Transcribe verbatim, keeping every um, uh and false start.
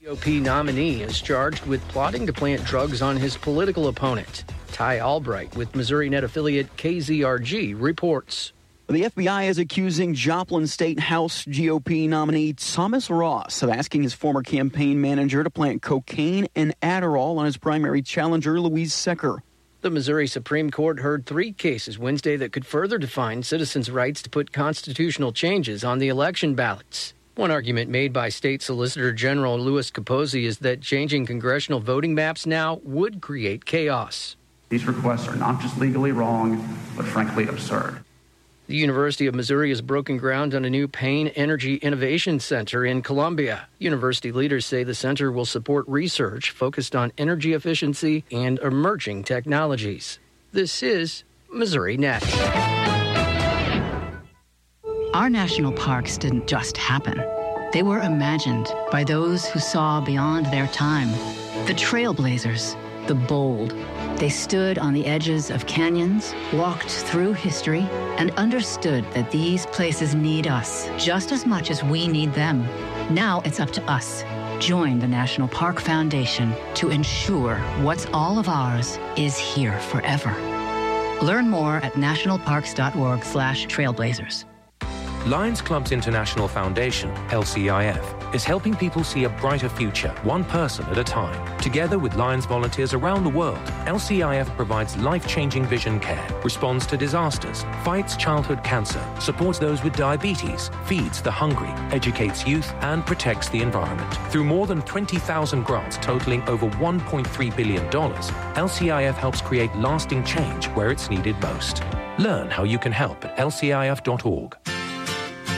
G O P nominee is charged with plotting to plant drugs on his political opponent. Ty Albright with Missouri Net affiliate K Z R G reports. The F B I is accusing Joplin State House G O P nominee Thomas Ross of asking his former campaign manager to plant cocaine and Adderall on his primary challenger, Louise Secker. The Missouri Supreme Court heard three cases Wednesday that could further define citizens' rights to put constitutional changes on the election ballots. One argument made by State Solicitor General Louis Capozzi is that changing congressional voting maps now would create chaos. These requests are not just legally wrong, but frankly absurd. The University of Missouri has broken ground on a new Payne Energy Innovation Center in Columbia. University leaders say the center will support research focused on energy efficiency and emerging technologies. This is Missouri Net. Our national parks didn't just happen. They were imagined by those who saw beyond their time. The trailblazers, the bold. They stood on the edges of canyons, walked through history, and understood that these places need us just as much as we need them. Now it's up to us. Join the National Park Foundation to ensure what's all of ours is here forever. Learn more at nationalparks.org slash trailblazers. Lions Clubs International Foundation, L C I F, is helping people see a brighter future, one person at a time. Together with Lions volunteers around the world, L C I F provides life-changing vision care, responds to disasters, fights childhood cancer, supports those with diabetes, feeds the hungry, educates youth, and protects the environment. Through more than twenty thousand grants totaling over one point three billion dollars, L C I F helps create lasting change where it's needed most. Learn how you can help at L C I F dot org.